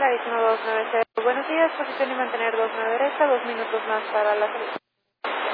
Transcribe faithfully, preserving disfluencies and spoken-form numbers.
clarísimo, dos nueve cero. Buenos días, posición y mantener dos nueve derecha, dos minutos más para la salida.